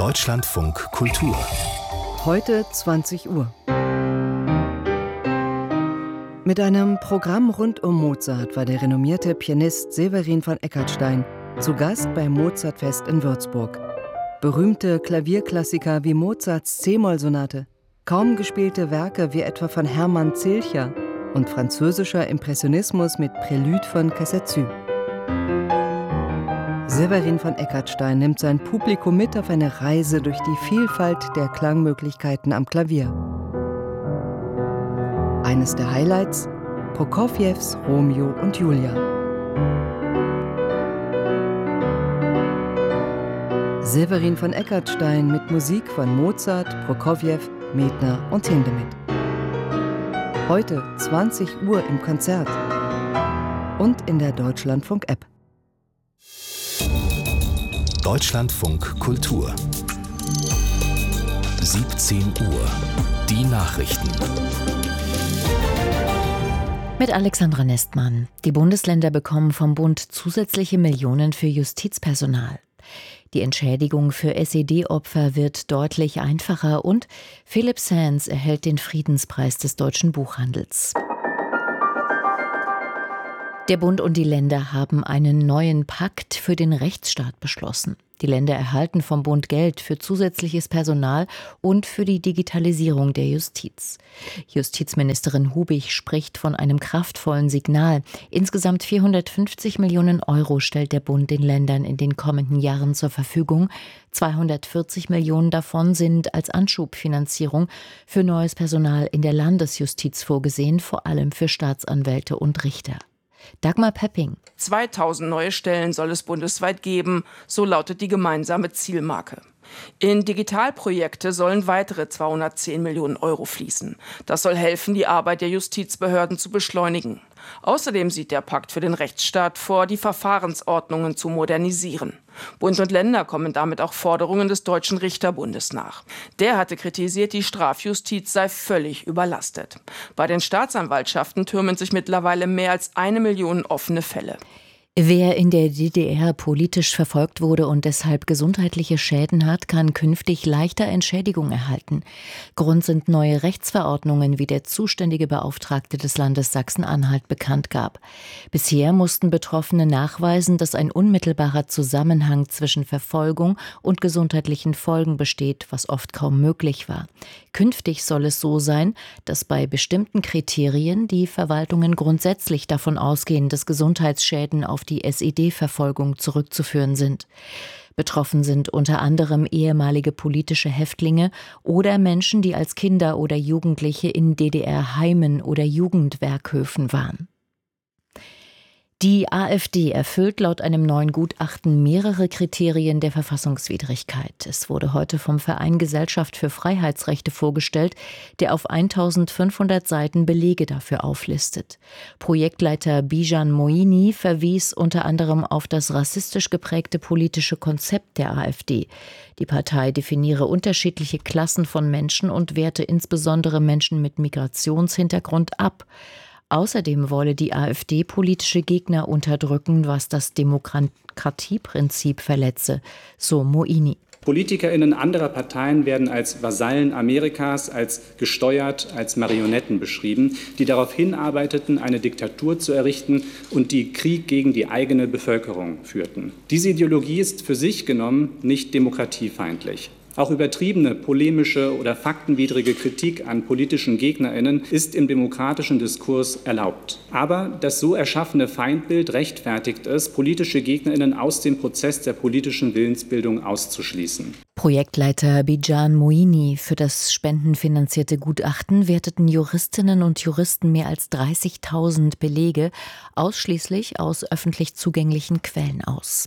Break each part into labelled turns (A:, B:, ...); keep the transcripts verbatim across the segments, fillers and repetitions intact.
A: Deutschlandfunk Kultur.
B: Heute zwanzig Uhr. Mit einem Programm rund um Mozart war der renommierte Pianist Severin von Eckartstein zu Gast beim Mozartfest in Würzburg. Berühmte Klavierklassiker wie Mozarts C-Moll-Sonate, kaum gespielte Werke wie etwa von Hermann Zilcher und französischer Impressionismus mit Prélude von Casadesus. Severin von Eckartstein nimmt sein Publikum mit auf eine Reise durch die Vielfalt der Klangmöglichkeiten am Klavier. Eines der Highlights: Prokofjews Romeo und Julia. Severin von Eckartstein mit Musik von Mozart, Prokofjew, Medtner und Hindemith. Heute zwanzig Uhr im Konzert und in der Deutschlandfunk-App.
A: Deutschlandfunk Kultur. siebzehn Uhr. Die Nachrichten.
C: Mit Alexandra Nestmann. Die Bundesländer bekommen vom Bund zusätzliche Millionen für Justizpersonal. Die Entschädigung für S E D-Opfer wird deutlich einfacher und Philipp Sands erhält den Friedenspreis des deutschen Buchhandels. Der Bund und die Länder haben einen neuen Pakt für den Rechtsstaat beschlossen. Die Länder erhalten vom Bund Geld für zusätzliches Personal und für die Digitalisierung der Justiz. Justizministerin Hubig spricht von einem kraftvollen Signal. Insgesamt vierhundertfünfzig Millionen Euro stellt der Bund den Ländern in den kommenden Jahren zur Verfügung. zweihundertvierzig Millionen davon sind als Anschubfinanzierung für neues Personal in der Landesjustiz vorgesehen, vor allem für Staatsanwälte und Richter. Dagmar Pepping.
D: zweitausend neue Stellen soll es bundesweit geben, so lautet die gemeinsame Zielmarke. In Digitalprojekte sollen weitere zweihundertzehn Millionen Euro fließen. Das soll helfen, die Arbeit der Justizbehörden zu beschleunigen. Außerdem sieht der Pakt für den Rechtsstaat vor, die Verfahrensordnungen zu modernisieren. Bund und Länder kommen damit auch Forderungen des Deutschen Richterbundes nach. Der hatte kritisiert, die Strafjustiz sei völlig überlastet. Bei den Staatsanwaltschaften türmen sich mittlerweile mehr als eine Million offene Fälle.
C: Wer in der D D R politisch verfolgt wurde und deshalb gesundheitliche Schäden hat, kann künftig leichter Entschädigung erhalten. Grund sind neue Rechtsverordnungen, wie der zuständige Beauftragte des Landes Sachsen-Anhalt bekannt gab. Bisher mussten Betroffene nachweisen, dass ein unmittelbarer Zusammenhang zwischen Verfolgung und gesundheitlichen Folgen besteht, was oft kaum möglich war. Künftig soll es so sein, dass bei bestimmten Kriterien die Verwaltungen grundsätzlich davon ausgehen, dass Gesundheitsschäden auf die S E D-Verfolgung zurückzuführen sind. Betroffen sind unter anderem ehemalige politische Häftlinge oder Menschen, die als Kinder oder Jugendliche in D D R-Heimen oder Jugendwerkhöfen waren. Die AfD erfüllt laut einem neuen Gutachten mehrere Kriterien der Verfassungswidrigkeit. Es wurde heute vom Verein Gesellschaft für Freiheitsrechte vorgestellt, der auf eintausendfünfhundert Seiten Belege dafür auflistet. Projektleiter Bijan Moini verwies unter anderem auf das rassistisch geprägte politische Konzept der AfD. Die Partei definiere unterschiedliche Klassen von Menschen und werte insbesondere Menschen mit Migrationshintergrund ab. Außerdem wolle die AfD politische Gegner unterdrücken, was das Demokratieprinzip verletze, so Moini.
E: PolitikerInnen anderer Parteien werden als Vasallen Amerikas, als gesteuert, als Marionetten beschrieben, die darauf hinarbeiteten, eine Diktatur zu errichten und die Krieg gegen die eigene Bevölkerung führten. Diese Ideologie ist für sich genommen nicht demokratiefeindlich. Auch übertriebene, polemische oder faktenwidrige Kritik an politischen GegnerInnen ist im demokratischen Diskurs erlaubt. Aber das so erschaffene Feindbild rechtfertigt es, politische GegnerInnen aus dem Prozess der politischen Willensbildung auszuschließen.
C: Projektleiter Bijan Moini. Für das spendenfinanzierte Gutachten werteten Juristinnen und Juristen mehr als dreißigtausend Belege, ausschließlich aus öffentlich zugänglichen Quellen aus.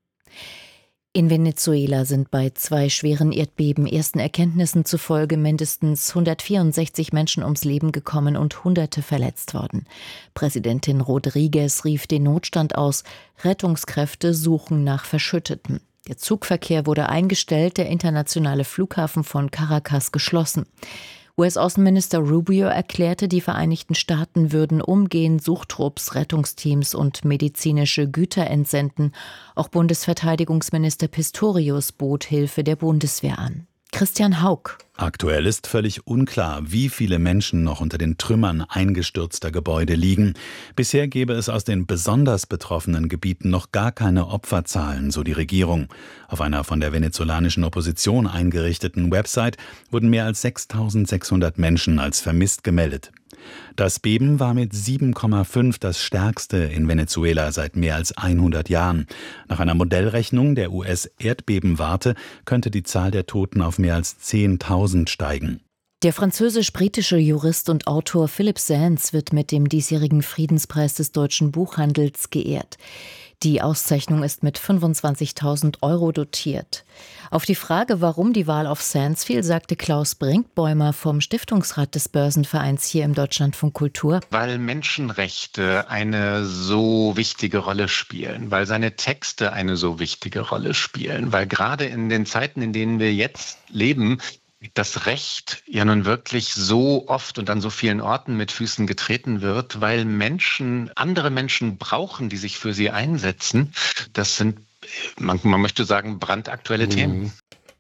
C: In Venezuela sind bei zwei schweren Erdbeben ersten Erkenntnissen zufolge mindestens hundertvierundsechzig Menschen ums Leben gekommen und Hunderte verletzt worden. Präsidentin Rodriguez rief den Notstand aus. Rettungskräfte suchen nach Verschütteten. Der Zugverkehr wurde eingestellt, der internationale Flughafen von Caracas geschlossen. U S-Außenminister Rubio erklärte, die Vereinigten Staaten würden umgehend Suchtrupps, Rettungsteams und medizinische Güter entsenden. Auch Bundesverteidigungsminister Pistorius bot Hilfe der Bundeswehr an. Christian Hauck.
F: Aktuell ist völlig unklar, wie viele Menschen noch unter den Trümmern eingestürzter Gebäude liegen. Bisher gebe es aus den besonders betroffenen Gebieten noch gar keine Opferzahlen, so die Regierung. Auf einer von der venezolanischen Opposition eingerichteten Website wurden mehr als sechstausendsechshundert Menschen als vermisst gemeldet. Das Beben war mit sieben Komma fünf das stärkste in Venezuela seit mehr als hundert Jahren. Nach einer Modellrechnung der U S-Erdbebenwarte könnte die Zahl der Toten auf mehr als zehntausend steigen.
C: Der französisch-britische Jurist und Autor Philippe Sands wird mit dem diesjährigen Friedenspreis des deutschen Buchhandels geehrt. Die Auszeichnung ist mit fünfundzwanzigtausend Euro dotiert. Auf die Frage, warum die Wahl auf Sands fiel, sagte Klaus Brinkbäumer vom Stiftungsrat des Börsenvereins hier im Deutschlandfunk Kultur.
G: Weil Menschenrechte eine so wichtige Rolle spielen, weil seine Texte eine so wichtige Rolle spielen, weil gerade in den Zeiten, in denen wir jetzt leben, das Recht ja nun wirklich so oft und an so vielen Orten mit Füßen getreten wird, weil Menschen, andere Menschen brauchen, die sich für sie einsetzen. Das sind, man, man möchte sagen, brandaktuelle mhm. Themen.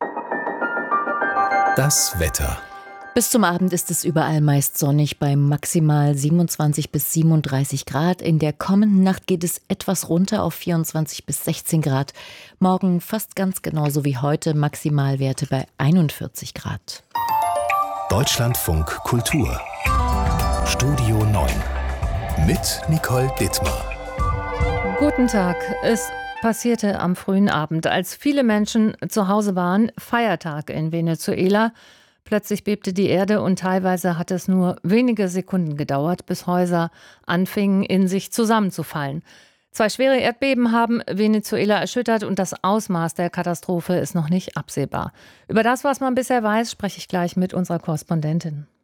A: Das Wetter.
C: Bis zum Abend ist es überall meist sonnig bei maximal siebenundzwanzig bis siebenunddreißig Grad. In der kommenden Nacht geht es etwas runter auf vierundzwanzig bis sechzehn Grad. Morgen fast ganz genauso wie heute, Maximalwerte bei einundvierzig Grad.
A: Deutschlandfunk Kultur. Studio neun. Mit Nicole Dittmar.
H: Guten Tag. Es passierte am frühen Abend, als viele Menschen zu Hause waren, Feiertag in Venezuela. Plötzlich bebte die Erde und teilweise hat es nur wenige Sekunden gedauert, bis Häuser anfingen, in sich zusammenzufallen. Zwei schwere Erdbeben haben Venezuela erschüttert und das Ausmaß der Katastrophe ist noch nicht absehbar. Über das, was man bisher weiß, spreche ich gleich mit unserer Korrespondentin.